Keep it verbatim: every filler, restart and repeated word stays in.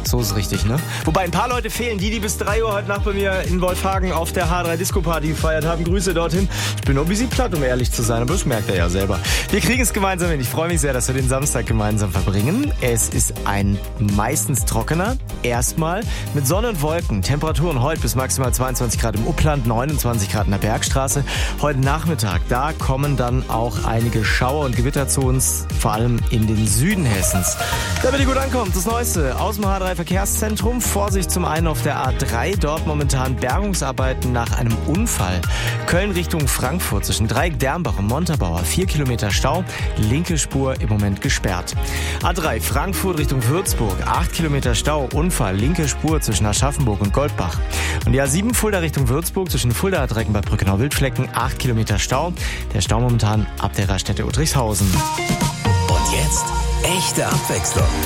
So ist es richtig, ne? Wobei ein paar Leute fehlen, die, die bis drei Uhr heute Nacht bei mir in Wolfhagen auf der H drei Disco Party gefeiert haben. Grüße dorthin. Ich bin nur ein bisschen platt, um ehrlich zu sein, aber das merkt er ja selber. Wir kriegen es gemeinsam hin. Ich freue mich sehr, dass wir den Samstag gemeinsam verbringen. Es ist ein meistens trockener, erstmal mit Sonne und Wolken. Temperaturen heute bis maximal zweiundzwanzig Grad im Upland, neunundzwanzig Grad in der Bergstraße. Heute Nachmittag, da kommen dann auch einige Schauer und Gewitter zu uns, vor allem in den Süden Hessens. Damit ihr gut ankommt, das Neueste aus dem H drei Verkehrszentrum. Vorsicht zum einen auf der A drei, dort momentan Bergungsarbeiten nach einem Unfall. Köln Richtung Frankfurt zwischen Dreieck-Dermbach und Montabaur, vier Kilometer Stau, linke Spur im Moment gesperrt. A drei Frankfurt Richtung Würzburg, acht Kilometer Stau, Unfall, linke Spur zwischen Aschaffenburg und Goldbach. Und die A sieben Fulda Richtung Würzburg zwischen Fulda, Dreckenbad, Brückenau, Wildflecken, acht Kilometer Stau. Der Stau momentan ab der Raststätte Uttrichshausen. Und jetzt echte Abwechslung.